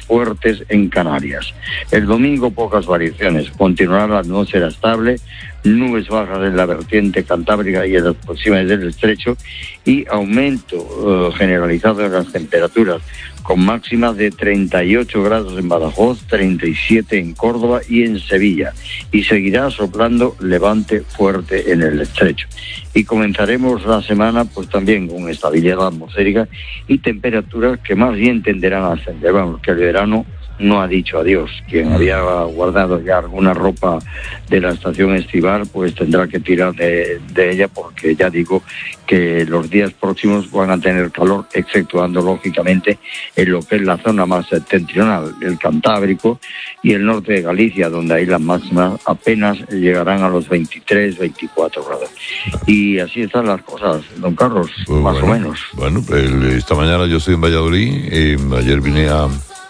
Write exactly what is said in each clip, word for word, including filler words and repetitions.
fuertes en Canarias. El domingo pocas variaciones, continuará la atmósfera estable, nubes bajas en la vertiente cantábrica y en las proximidades del estrecho y aumento uh, generalizado de las temperaturas, con máximas de treinta y ocho grados en Badajoz, treinta y siete en Córdoba y en Sevilla, y seguirá soplando levante fuerte en el estrecho. Y comenzaremos la semana pues también con estabilidad atmosférica y temperaturas que más bien tenderán a ascender. Vamos, que el verano no ha dicho adiós. Quien había guardado ya alguna ropa de la estación estival, pues tendrá que tirar de, de ella, porque ya digo que los días próximos van a tener calor, exceptuando lógicamente en lo que es la zona más septentrional, el Cantábrico y el norte de Galicia, donde ahí las máximas apenas llegarán a los veintitrés, veinticuatro grados. Y así están las cosas, don Carlos, pues más bueno, o menos. Bueno, pues esta mañana yo estoy en Valladolid, eh, ayer vine a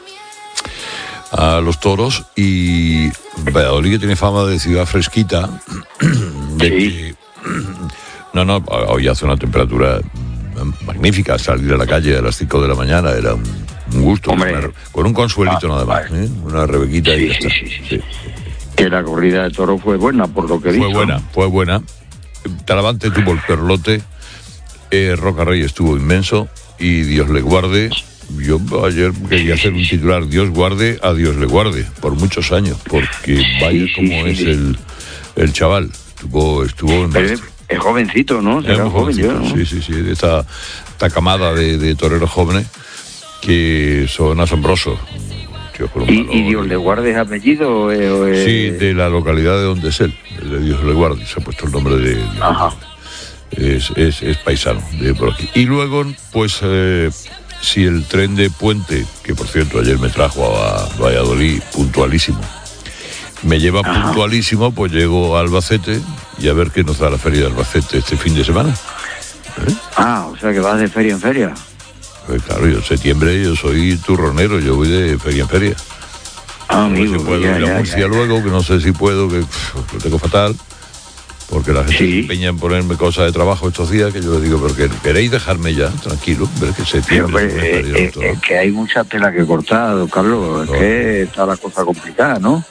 a los toros, y Valladolid, que tiene fama de ciudad fresquita, de sí. que no, no, hoy hace una temperatura magnífica. Salir a la calle a las cinco de la mañana era un, un gusto, con, una, con un consuelito ah, nada más, ¿eh? Una rebequita sí, y ya sí, está. Sí, sí, sí. Que la corrida de toro fue buena, por lo que fue dicho. buena, fue buena. Talavante tuvo el perlote, eh, Roca Rey estuvo inmenso, y Dios le guarde. Yo ayer quería hacer un titular: Dios guarde, a Dios le guarde, por muchos años, porque vaya sí, como sí, es sí. el, el chaval. Estuvo, estuvo en Pero es, es jovencito, ¿no? Es joven, jovencito, yo, ¿no? Sí, sí, sí, de esta, esta camada de, de toreros jóvenes que son asombrosos. Tío, con un ¿Y, valor, ¿Y Dios le guarde es apellido? O es, o es... Sí, de la localidad de donde es él, de Dios le guarde, se ha puesto el nombre de... de Ajá. Es, es, es paisano de por aquí. Y luego, pues... Eh, si el tren de Puente, que por cierto ayer me trajo a Valladolid puntualísimo, me lleva Ajá. puntualísimo, pues llego a Albacete y a ver qué nos da la feria de Albacete este fin de semana. ¿Eh? Ah, o sea que vas de feria en feria. Pues claro, yo en septiembre yo soy turronero, yo voy de feria en feria. Ah, no amigo, sé si puedo ya, ir a ya, Murcia ya. luego, que no sé si puedo, que pff, lo tengo fatal. Porque la gente sí. se empeña en ponerme cosas de trabajo estos días, que yo les digo, pero que queréis dejarme ya, tranquilo, ver que septiembre... Pero, eh, eh, eh, es que hay mucha tela que cortar, don Carlos, no. Es que está la cosa complicada, ¿no?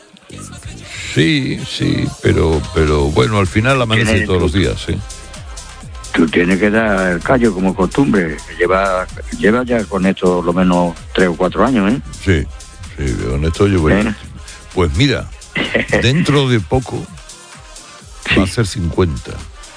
Sí, sí, pero pero bueno, al final amanece todos los días, sí. Tú tienes que dar el callo como costumbre, lleva, lleva ya con esto lo menos tres o cuatro años, ¿eh? Sí, sí, con esto yo voy... ¿Eh? Pues mira, dentro de poco... Sí. Va a ser cincuenta.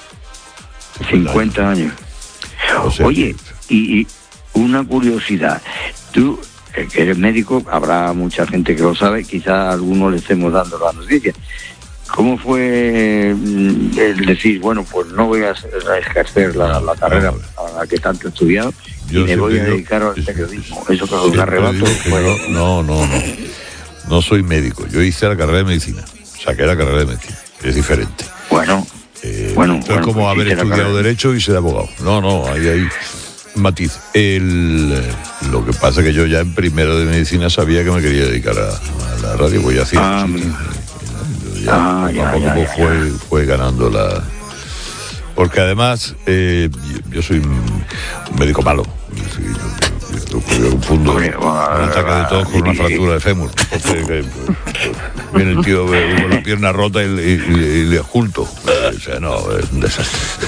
cincuenta años. O sea, oye, que... y, y una curiosidad. Tú, que eres médico, habrá mucha gente que lo sabe, quizás a algunos le estemos dando la noticia. ¿Cómo fue el decir, bueno, pues no voy a ejercer la, la carrera a la que tanto he estudiado yo y me voy a dedicar al periodismo? Eso que es un arrebato. Pues... No, no, no. No soy médico. Yo hice la carrera de medicina. Saqué la carrera de medicina. Es diferente. Bueno, eh, bueno, es bueno, como haber estudiado derecho y ser abogado. No, no, ahí hay matiz. El, lo que pasa es que yo ya en primero de medicina sabía que me quería dedicar a, a la radio, voy a decir. Ah, sí, ya, ah, ya, poco, ya, poco ya, fue, ya. fue ganando la. Porque además eh, yo, yo soy un médico malo. Yo, yo, yo confundo un ataque de tos con una fractura de fémur. Porque, viene el tío con la pierna rota y, y, y le oculto. O sea, no, es un desastre.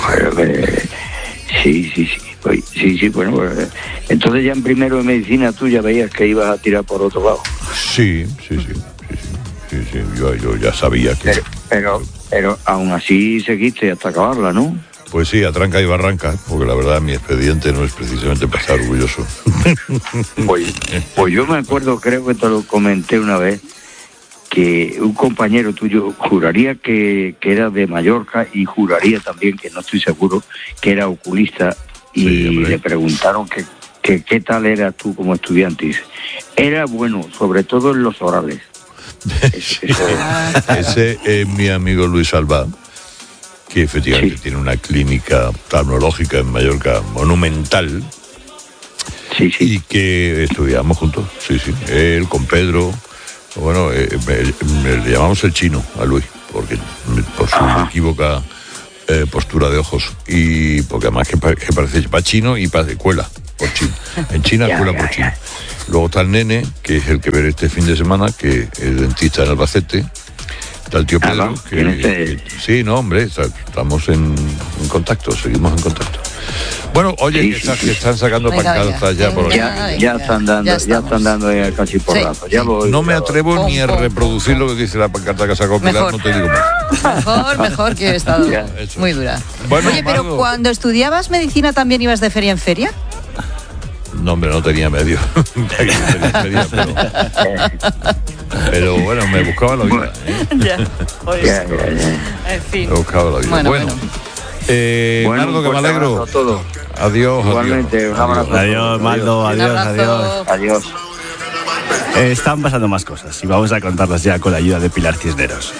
Sí, sí, sí. Sí, sí, bueno, pues, entonces ya en primero de medicina tú ya veías que ibas a tirar por otro lado. Sí, sí, sí. sí, sí, sí. Yo, yo ya sabía que... Pero, pero, pero aún así seguiste hasta acabarla, ¿no? Pues sí, a tranca y barranca, porque la verdad mi expediente no es precisamente para estar orgulloso. Pues, pues yo me acuerdo, creo que te lo comenté una vez, que un compañero tuyo juraría que, que era de Mallorca y juraría también, que no estoy seguro, que era oculista, y sí, le preguntaron que, que qué tal eras tú como estudiante. Y dice, era bueno, sobre todo en los orales. Ese, ese es mi amigo Luis Alba, que efectivamente sí. tiene una clínica oftalmológica en Mallorca monumental. Sí, sí. Y que estudiamos juntos, sí, sí. Él con Pedro, bueno, eh, me, me, le llamamos el chino a Luis, porque por su Ajá. equívoca eh, postura de ojos, y porque además que, que parece para chino y para cuela por chino. En China ya, cuela ya, por chino. Luego está el nene, que es el que veré este fin de semana, que es dentista en Albacete. Está el tío Pedro, que, que, sí, no, hombre, está, estamos en, en contacto, seguimos en contacto. Bueno, oye, sí, que, está, sí, que están sacando pancartas ya por aquí. Ya, ya están dando, ya, ya están dando ya casi porrazo. Sí. Ya lo, no me atrevo ya ni a reproducir lo que dice la pancarta que ha sacado Pilar, no te digo más. Mejor, mejor, que he estado ya, muy dura. Bueno, oye, pero Margo, cuando estudiabas medicina también ibas de feria en feria. No, hombre, no tenía medio. medio pero, pero bueno, me buscaba la vida. ¿eh? Ya, oye, ya, ya, ya. En fin. Me buscaba la vida. Bueno, bueno. bueno. Eh, bueno, Maldo, que me alegro. Todo. Adiós. Igualmente, adiós. un abrazo. Adiós, Maldo, adiós, adiós. Adiós. Eh, están pasando más cosas y vamos a contarlas ya con la ayuda de Pilar Cisneros.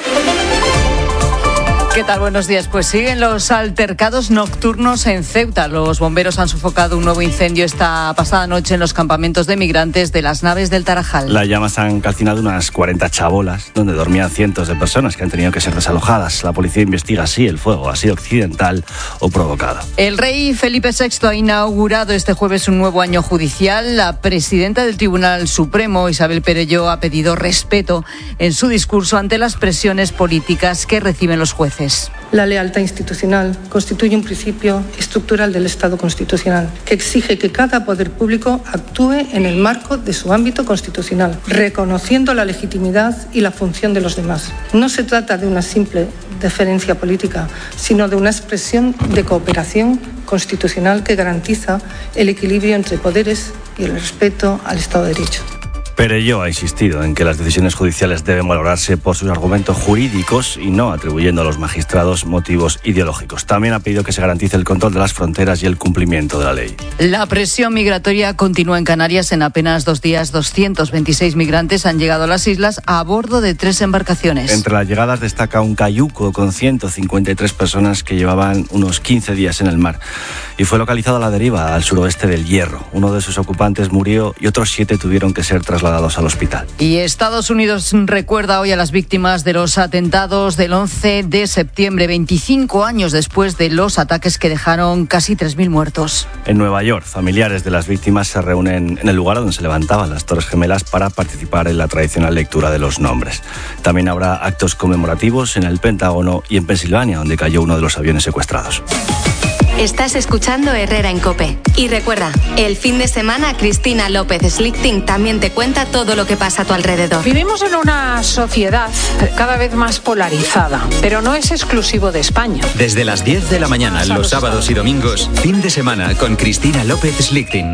¿Qué tal? Buenos días. Pues siguen los altercados nocturnos en Ceuta. Los bomberos han sofocado un nuevo incendio esta pasada noche en los campamentos de migrantes de las Naves del Tarajal. Las llamas han calcinado unas cuarenta chabolas donde dormían cientos de personas que han tenido que ser desalojadas. La policía investiga si el fuego ha sido accidental o provocado. El rey Felipe sexto ha inaugurado este jueves un nuevo año judicial. La presidenta del Tribunal Supremo, Isabel Perelló, ha pedido respeto en su discurso ante las presiones políticas que reciben los jueces. La lealtad institucional constituye un principio estructural del Estado constitucional que exige que cada poder público actúe en el marco de su ámbito constitucional, reconociendo la legitimidad y la función de los demás. No se trata de una simple deferencia política, sino de una expresión de cooperación constitucional que garantiza el equilibrio entre poderes y el respeto al Estado de Derecho. Perelló ha insistido en que las decisiones judiciales deben valorarse por sus argumentos jurídicos y no atribuyendo a los magistrados motivos ideológicos. También ha pedido que se garantice el control de las fronteras y el cumplimiento de la ley. La presión migratoria continúa en Canarias. En apenas dos días, doscientos veintiséis migrantes han llegado a las islas a bordo de tres embarcaciones. Entre las llegadas destaca un cayuco con ciento cincuenta y tres personas que llevaban unos quince días en el mar y fue localizado a la deriva al suroeste del Hierro. Uno de sus ocupantes murió y otros siete tuvieron que ser trasladados al hospital. Y Estados Unidos recuerda hoy a las víctimas de los atentados del once de septiembre, veinticinco años después de los ataques que dejaron casi tres mil muertos. En Nueva York, familiares de las víctimas se reúnen en el lugar donde se levantaban las Torres Gemelas para participar en la tradicional lectura de los nombres. También habrá actos conmemorativos en el Pentágono y en Pensilvania, donde cayó uno de los aviones secuestrados. Estás escuchando Herrera en COPE. Y recuerda, el fin de semana Cristina López Slichting también te cuenta todo lo que pasa a tu alrededor. Vivimos en una sociedad cada vez más polarizada, pero no es exclusivo de España. Desde las diez de la mañana, los sábados y domingos, fin de semana con Cristina López Slichting.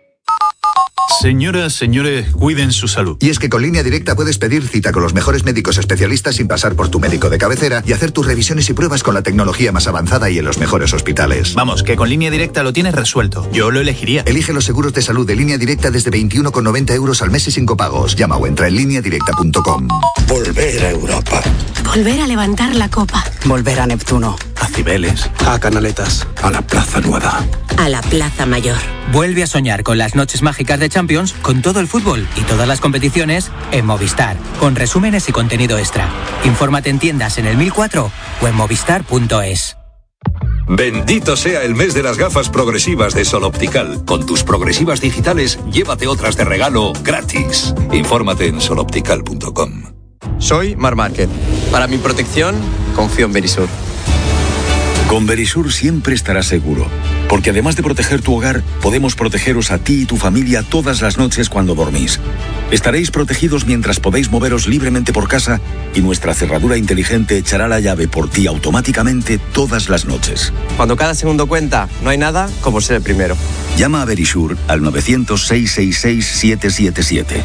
Señoras, señores, cuiden su salud. Y es que con Línea Directa puedes pedir cita con los mejores médicos especialistas sin pasar por tu médico de cabecera y hacer tus revisiones y pruebas con la tecnología más avanzada y en los mejores hospitales. Vamos, que con Línea Directa lo tienes resuelto. Yo lo elegiría. Elige los seguros de salud de Línea Directa desde veintiuno con noventa euros al mes y sin copagos. Llama o entra en línea directa punto com. Volver a Europa. Volver a levantar la copa. Volver a Neptuno. A Cibeles. A Canaletas. A la Plaza Nueva. A la Plaza Mayor. Vuelve a soñar con las noches mágicas de Champions con todo el fútbol y todas las competiciones en Movistar, con resúmenes y contenido extra. Infórmate en tiendas en el mil cuatro o en movistar punto es. Bendito sea el mes de las gafas progresivas de Sol Optical. Con tus progresivas digitales, llévate otras de regalo gratis. Infórmate en sol optical punto com. Soy Mar Márquez. Para mi protección, confío en Verisur. Con Verisur siempre estarás seguro, porque además de proteger tu hogar, podemos protegeros a ti y tu familia todas las noches cuando dormís. Estaréis protegidos mientras podéis moveros libremente por casa y nuestra cerradura inteligente echará la llave por ti automáticamente todas las noches. Cuando cada segundo cuenta, no hay nada como ser el primero. Llama a Verisur al nueve cero cero, seis seis seis, siete siete siete.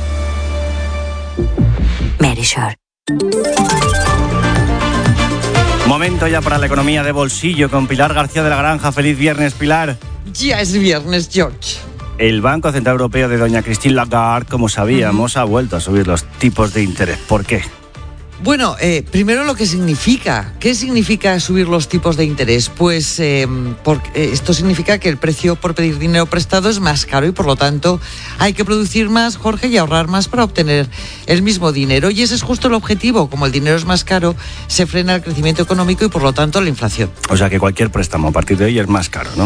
Verisur. Momento ya para la economía de bolsillo con Pilar García de la Granja. Feliz viernes, Pilar. Ya es viernes, George. El Banco Central Europeo de doña Christine Lagarde, como sabíamos, uh-huh. ha vuelto a subir los tipos de interés. ¿Por qué? Bueno, eh, primero lo que significa. ¿Qué significa subir los tipos de interés? Pues eh, por, eh, esto significa que el precio por pedir dinero prestado es más caro y por lo tanto hay que producir más, Jorge, y ahorrar más para obtener el mismo dinero. Y ese es justo el objetivo. Como el dinero es más caro, se frena el crecimiento económico y por lo tanto la inflación. O sea que cualquier préstamo a partir de hoy es más caro, ¿no?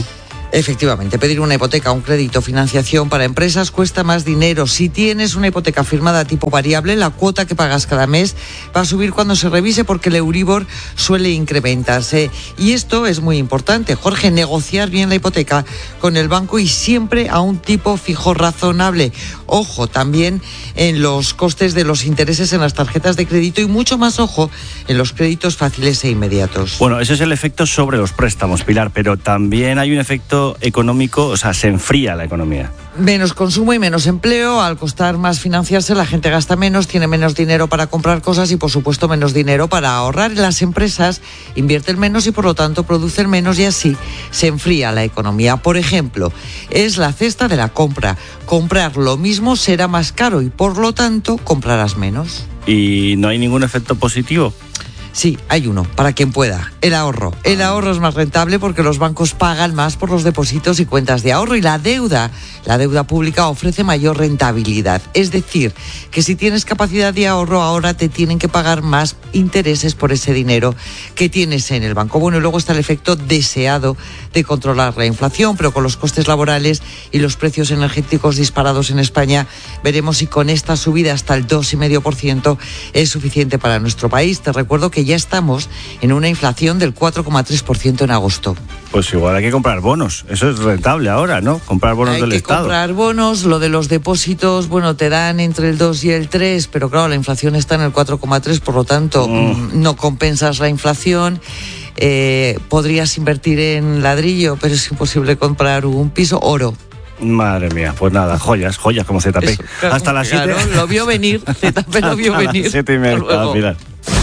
Efectivamente, pedir una hipoteca, un crédito, financiación para empresas cuesta más dinero. Si tienes una hipoteca firmada a tipo variable, la cuota que pagas cada mes va a subir cuando se revise porque el Euribor suele incrementarse. Y esto es muy importante, Jorge, negociar bien la hipoteca con el banco y siempre a un tipo fijo razonable. Ojo también en los costes de los intereses en las tarjetas de crédito y mucho más ojo en los créditos fáciles e inmediatos. Bueno, ese es el efecto sobre los préstamos, Pilar, pero también hay un efecto económico, o sea, se enfría la economía. Menos consumo y menos empleo. Al costar más financiarse, la gente gasta menos, tiene menos dinero para comprar cosas y, por supuesto, menos dinero para ahorrar. Las empresas invierten menos y, por lo tanto, producen menos y así se enfría la economía. Por ejemplo, es la cesta de la compra. Comprar lo mismo será más caro y, por lo tanto, comprarás menos. ¿Y no hay ningún efecto positivo? Sí, hay uno, para quien pueda, el ahorro. El ahorro es más rentable porque los bancos pagan más por los depósitos y cuentas de ahorro y la deuda, la deuda pública ofrece mayor rentabilidad. Es decir, que si tienes capacidad de ahorro ahora te tienen que pagar más intereses por ese dinero que tienes en el banco. Bueno, y luego está el efecto deseado de controlar la inflación, pero con los costes laborales y los precios energéticos disparados en España, veremos si con esta subida hasta el dos coma cinco por ciento es suficiente para nuestro país. Te recuerdo que ya estamos en una inflación del cuatro coma tres por ciento en agosto. Pues igual hay que comprar bonos, eso es rentable ahora, ¿no? Comprar bonos hay del que Estado. Comprar bonos, lo de los depósitos, bueno, te dan entre el dos y el tres, pero claro, la inflación está en el cuatro coma tres, por lo tanto, mm. no compensas la inflación. Eh, podrías invertir en ladrillo, pero es imposible comprar un piso. Oro. Madre mía, pues nada, joyas, joyas como Z P. Eso, claro, hasta las siete. Claro, lo vio venir, Z P lo vio venir. Las siete y media, Pilar.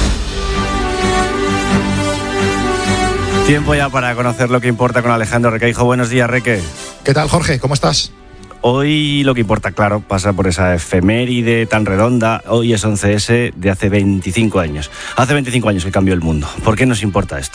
Tiempo ya para conocer lo que importa con Alejandro Requeijo. Buenos días, Reque. ¿Qué tal, Jorge? ¿Cómo estás? Hoy lo que importa, claro, pasa por esa efeméride tan redonda. Hoy es once ese de hace veinticinco años. Hace veinticinco años que cambió el mundo. ¿Por qué nos importa esto?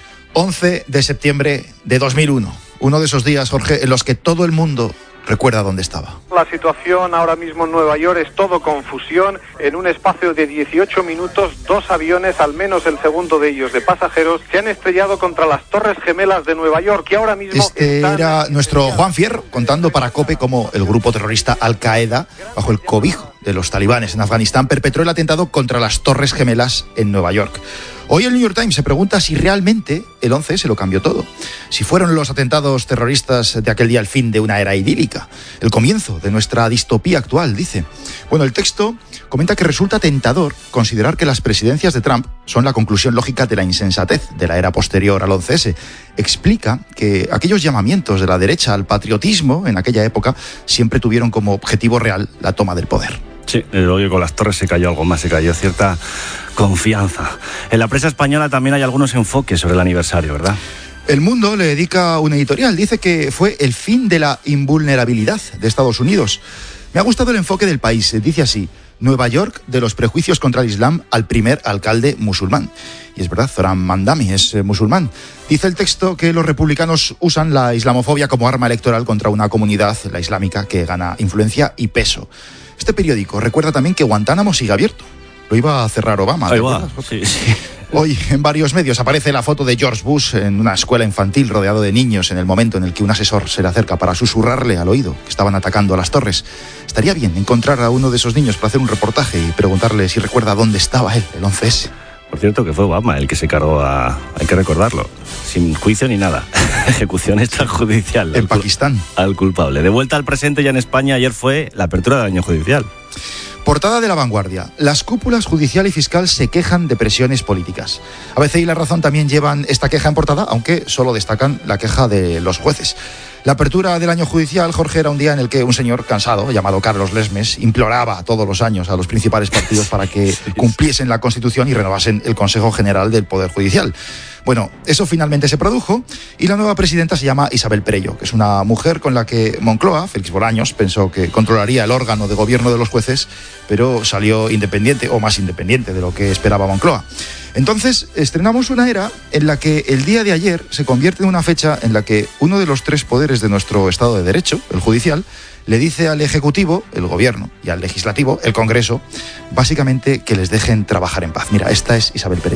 once de septiembre de dos mil uno. Uno de esos días, Jorge, en los que todo el mundo recuerda dónde estaba. La situación ahora mismo en Nueva York es todo confusión. En un espacio de dieciocho minutos, dos aviones, al menos el segundo de ellos de pasajeros, se han estrellado contra las Torres Gemelas de Nueva York, que ahora mismo Este están... era nuestro Juan Fierro, contando para COPE cómo el grupo terrorista Al-Qaeda, bajo el cobijo de los talibanes en Afganistán, perpetró el atentado contra las Torres Gemelas en Nueva York. Hoy el New York Times se pregunta si realmente el once se lo cambió todo. Si fueron los atentados terroristas de aquel día el fin de una era idílica, el comienzo de nuestra distopía actual, dice. Bueno, el texto comenta que resulta tentador considerar que las presidencias de Trump son la conclusión lógica de la insensatez de la era posterior al once ese. Explica que aquellos llamamientos de la derecha al patriotismo en aquella época siempre tuvieron como objetivo real la toma del poder. Sí, luego que con las torres se cayó algo más, se cayó cierta confianza. En la prensa española también hay algunos enfoques sobre el aniversario, ¿verdad? El Mundo le dedica un editorial, dice que fue el fin de la invulnerabilidad de Estados Unidos. Me ha gustado el enfoque del País, dice así: Nueva York, de los prejuicios contra el Islam al primer alcalde musulmán. Y es verdad, Zoran Mandami es eh, musulmán. Dice el texto que los republicanos usan la islamofobia como arma electoral contra una comunidad, la islámica, que gana influencia y peso. Este periódico recuerda también que Guantánamo sigue abierto. Lo iba a cerrar Obama. Ahí va. Sí, sí. Hoy en varios medios aparece la foto de George Bush en una escuela infantil rodeado de niños en el momento en el que un asesor se le acerca para susurrarle al oído que estaban atacando a las torres. Estaría bien encontrar a uno de esos niños para hacer un reportaje y preguntarle si recuerda dónde estaba él el once ese. Por cierto, que fue Obama el que se cargó a... Hay que recordarlo. Sin juicio ni nada. Ejecución extrajudicial. En Pakistán. Al culpable. De vuelta al presente ya en España, ayer fue la apertura del año judicial. Portada de La Vanguardia. Las cúpulas judicial y fiscal se quejan de presiones políticas. A B C y La Razón también llevan esta queja en portada, aunque solo destacan la queja de los jueces. La apertura del año judicial, Jorge, era un día en el que un señor cansado, llamado Carlos Lesmes, imploraba todos los años a los principales partidos para que cumpliesen la Constitución y renovasen el Consejo General del Poder Judicial. Bueno, eso finalmente se produjo y la nueva presidenta se llama Isabel Perello, que es una mujer con la que Moncloa, Félix Bolaños, pensó que controlaría el órgano de gobierno de los jueces, pero salió independiente, o más independiente de lo que esperaba Moncloa. Entonces, estrenamos una era en la que el día de ayer se convierte en una fecha en la que uno de los tres poderes de nuestro Estado de Derecho, el judicial, le dice al Ejecutivo, el Gobierno, y al Legislativo, el Congreso, básicamente que les dejen trabajar en paz. Mira, esta es Isabel Perello.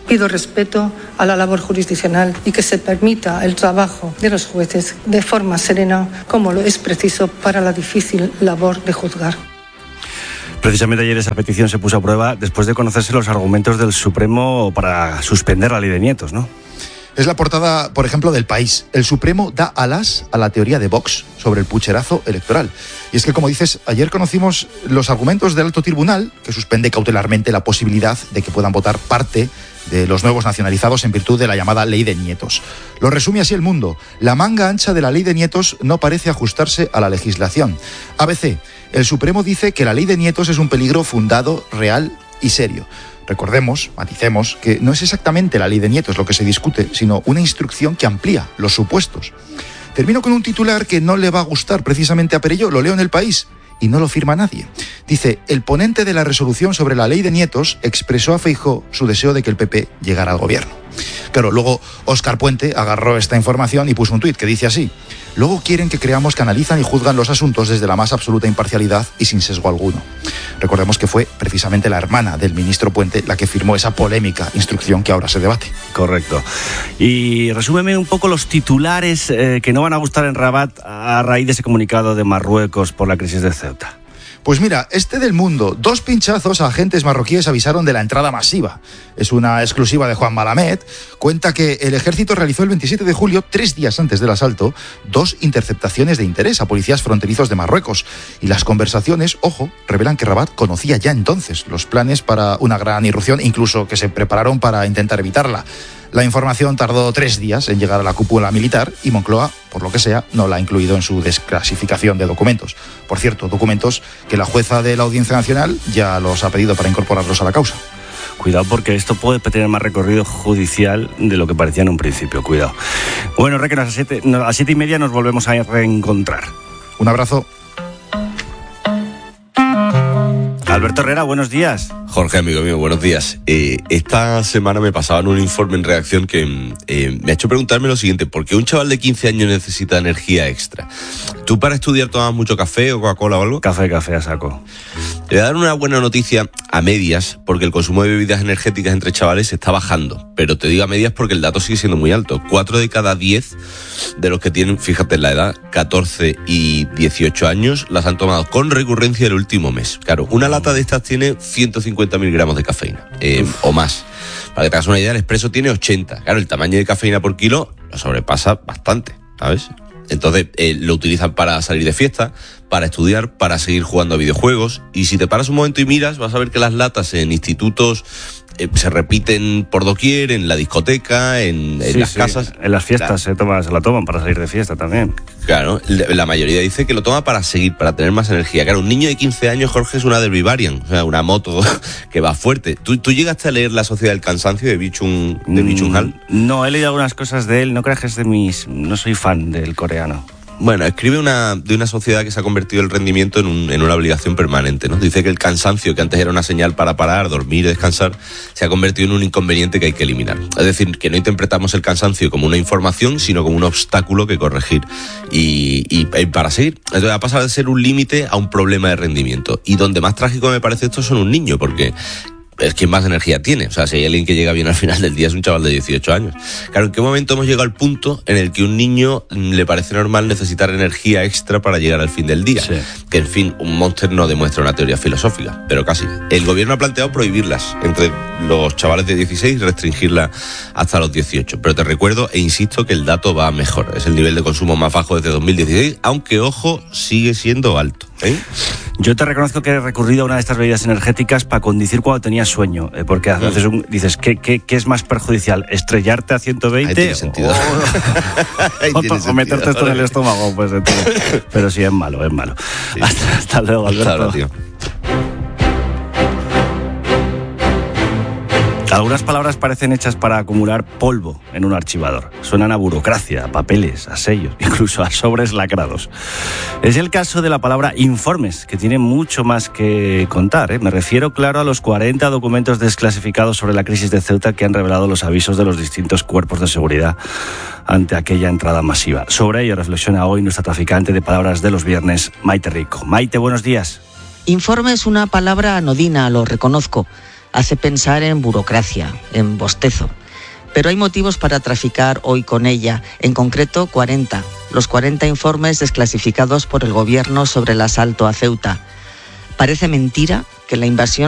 Pido respeto a la labor jurisdiccional y que se permita el trabajo de los jueces de forma serena, como lo es preciso para la difícil labor de juzgar. Precisamente ayer esa petición se puso a prueba después de conocerse los argumentos del Supremo para suspender la ley de nietos, ¿no? Es la portada, por ejemplo, del País. El Supremo da alas a la teoría de Vox sobre el pucherazo electoral. Y es que, como dices, ayer conocimos los argumentos del alto tribunal, que suspende cautelarmente la posibilidad de que puedan votar parte de los nuevos nacionalizados en virtud de la llamada ley de nietos. Lo resume así El Mundo. La manga ancha de la ley de nietos no parece ajustarse a la legislación. A B C. El Supremo dice que la ley de nietos es un peligro fundado, real y serio. Recordemos, maticemos, que no es exactamente la ley de nietos lo que se discute, sino una instrucción que amplía los supuestos. Termino con un titular que no le va a gustar precisamente a Perelló, lo leo en El País, y no lo firma nadie. Dice, el ponente de la resolución sobre la ley de nietos expresó a Feijóo su deseo de que el P P llegara al gobierno. Claro, luego Óscar Puente agarró esta información y puso un tuit que dice así: luego quieren que creamos que analizan y juzgan los asuntos desde la más absoluta imparcialidad y sin sesgo alguno. Recordemos que fue precisamente la hermana del ministro Puente la que firmó esa polémica instrucción que ahora se debate. Correcto. Y resúmeme un poco los titulares eh, que no van a gustar en Rabat a raíz de ese comunicado de Marruecos por la crisis de Ceuta. Pues mira, este del Mundo, dos pinchazos a agentes marroquíes avisaron de la entrada masiva. Es una exclusiva de Juan Malamed. Cuenta que el ejército realizó el veintisiete de julio, tres días antes del asalto, dos interceptaciones de interés a policías fronterizos de Marruecos. Y las conversaciones, ojo, revelan que Rabat conocía ya entonces los planes para una gran irrupción, incluso que se prepararon para intentar evitarla. La información tardó tres días en llegar a la cúpula militar y Moncloa, por lo que sea, no la ha incluido en su desclasificación de documentos. Por cierto, documentos que la jueza de la Audiencia Nacional ya los ha pedido para incorporarlos a la causa. Cuidado, porque esto puede tener más recorrido judicial de lo que parecía en un principio. Cuidado. Bueno, Reque, a las siete, a las siete y media nos volvemos a reencontrar. Un abrazo. Alberto Herrera, buenos días. Jorge, amigo mío, buenos días. Eh, esta semana me pasaban un informe en redacción que eh, me ha hecho preguntarme lo siguiente: ¿por qué un chaval de quince años necesita energía extra? ¿Tú para estudiar tomas mucho café o Coca-Cola o algo? Café, café a saco. Te voy a dar una buena noticia a medias, porque el consumo de bebidas energéticas entre chavales está bajando. Pero te digo a medias porque el dato sigue siendo muy alto. Cuatro de cada diez de los que tienen, fíjate en la edad, catorce y dieciocho años, las han tomado con recurrencia el último mes. Claro, una lata de estas tiene ciento cincuenta mil gramos de cafeína, eh, o más. Para que te hagas una idea, el Expreso tiene ochenta. Claro, el tamaño de cafeína por kilo lo sobrepasa bastante, ¿sabes? Entonces eh, lo utilizan para salir de fiesta, para estudiar, para seguir jugando a videojuegos. Y si te paras un momento y miras, vas a ver que las latas en institutos eh, se repiten por doquier, en la discoteca, en, en sí, las sí. casas. En las fiestas la... se, toma, se la toman para salir de fiesta también. Claro, la mayoría dice que lo toma para seguir, para tener más energía. Claro, un niño de quince años, Jorge, es una Derby Variant, o sea, una moto que va fuerte. ¿Tú, tú llegaste a leer La Sociedad del Cansancio de Byung de Byung Han? No, he leído algunas cosas de él, no creas que es de mis... No soy fan del coreano. Bueno, escribe una, de una sociedad que se ha convertido el rendimiento en, un, en una obligación permanente, ¿no? Dice que el cansancio, que antes era una señal para parar, dormir y descansar, se ha convertido en un inconveniente que hay que eliminar. Es decir, que no interpretamos el cansancio como una información, sino como un obstáculo que corregir y, y, y para seguir. Entonces ha pasado de ser un límite a un problema de rendimiento. Y donde más trágico me parece esto son un niño, porque es quien más energía tiene. O sea, si hay alguien que llega bien al final del día es un chaval de dieciocho años. Claro, ¿en qué momento hemos llegado al punto en el que un niño le parece normal necesitar energía extra para llegar al fin del día? Sí. Que, en fin, un Monster no demuestra una teoría filosófica, pero casi. El gobierno ha planteado prohibirlas entre los chavales de dieciséis y restringirla hasta los dieciocho. Pero te recuerdo e insisto que el dato va mejor. Es el nivel de consumo más bajo desde dos mil dieciséis, aunque, ojo, sigue siendo alto, ¿eh? Yo te reconozco que he recurrido a una de estas bebidas energéticas para conducir cuando tenía sueño, eh, porque a veces un, dices, ¿qué, qué, ¿qué es más perjudicial? ¿Estrellarte a ciento veinte? Ahí tiene sentido. O, Ahí o, tiene o sentido. meterte esto en el estómago, pues de todo. Pero sí, es malo, es malo. Sí. Hasta, hasta luego, Alberto. Hasta ahora, tío. Algunas palabras parecen hechas para acumular polvo en un archivador. Suenan a burocracia, a papeles, a sellos, incluso a sobres lacrados. Es el caso de la palabra informes, que tiene mucho más que contar, ¿eh? Me refiero, claro, a los cuarenta documentos desclasificados sobre la crisis de Ceuta que han revelado los avisos de los distintos cuerpos de seguridad ante aquella entrada masiva. Sobre ello reflexiona hoy nuestra traficante de palabras de los viernes, Maite Rico. Maite, buenos días. Informe es una palabra anodina, lo reconozco. hace pensar en burocracia, en bostezo. Pero hay motivos para traficar hoy con ella, en concreto cuarenta, los cuarenta informes desclasificados por el gobierno sobre el asalto a Ceuta. Parece mentira que la invasión